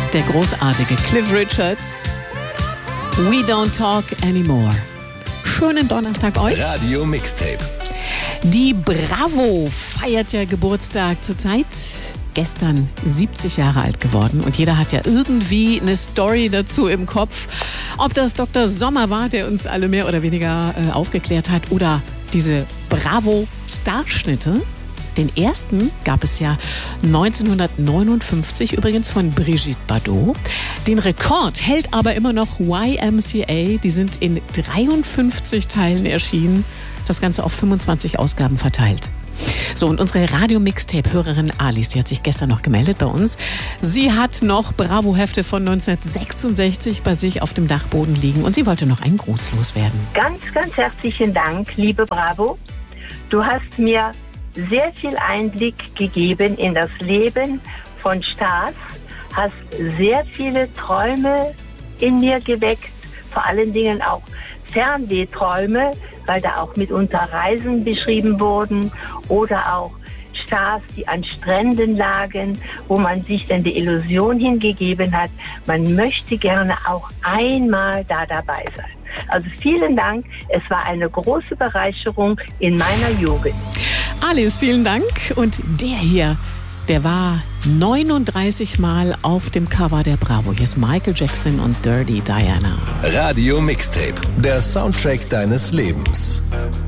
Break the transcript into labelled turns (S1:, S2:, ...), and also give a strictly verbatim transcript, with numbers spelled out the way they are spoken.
S1: Der großartige Cliff Richards. We don't talk anymore. Schönen Donnerstag euch.
S2: Radio Mixtape.
S1: Die Bravo feiert ja Geburtstag zurzeit. Gestern siebzig Jahre alt geworden und jeder hat ja irgendwie eine Story dazu im Kopf. Ob das Doktor Sommer war, der uns alle mehr oder weniger äh, aufgeklärt hat, oder diese Bravo-Starschnitte. Den ersten gab es ja neunzehnhundertneunundfünfzig, übrigens von Brigitte Bardot. Den Rekord hält aber immer noch Y M C A. Die sind in dreiundfünfzig Teilen erschienen. Das Ganze auf fünfundzwanzig Ausgaben verteilt. So, und unsere Radio-Mixtape-Hörerin Alice, die hat sich gestern noch gemeldet bei uns. Sie hat noch Bravo-Hefte von neunzehnhundertsechsundsechzig bei sich auf dem Dachboden liegen und sie wollte noch einen Gruß loswerden.
S3: Ganz, ganz herzlichen Dank, liebe Bravo. Du hast mir sehr viel Einblick gegeben in das Leben von Stars, hast sehr viele Träume in mir geweckt, vor allen Dingen auch Fernsehträume, weil da auch mitunter Reisen beschrieben wurden oder auch Stars, die an Stränden lagen, wo man sich dann die Illusion hingegeben hat, man möchte gerne auch einmal da dabei sein. Also vielen Dank, es war eine große Bereicherung in meiner Jugend.
S1: Alice, vielen Dank. Und der hier, der war neununddreißig Mal auf dem Cover der Bravo. Hier ist Michael Jackson und Dirty Diana.
S2: Radio Mixtape, der Soundtrack deines Lebens.